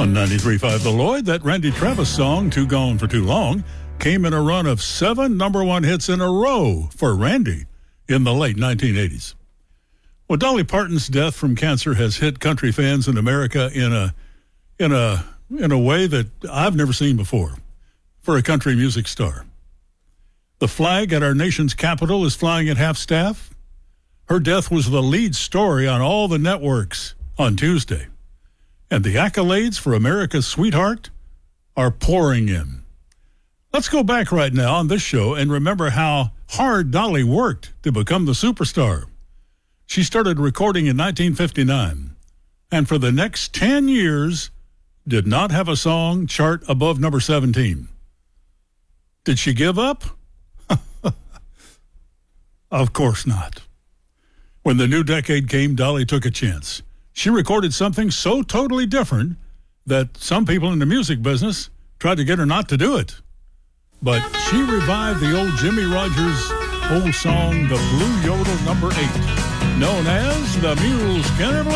On 93.5 The Lloyd, that Randy Travis song, Too Gone for Too Long, came in a run of 7 number one hits in a row for Randy in the late 1980s. Well, Dolly Parton's death from cancer has hit country fans in America in a way that I've never seen before for a country music star. The flag at our nation's capital is flying at half-staff. Her death was the lead story on all the networks on Tuesday. And the accolades for America's sweetheart are pouring in. Let's go back right now on this show and remember how hard Dolly worked to become the superstar. She started recording in 1959, and for the next 10 years did not have a song chart above number 17. Did she give up? Of course not. When the new decade came, Dolly took a chance. She recorded something so totally different that some people in the music business tried to get her not to do it. But she revived the old Jimmy Rogers old song, The Blue Yodel No. 8, known as the Mule Skinner Blues.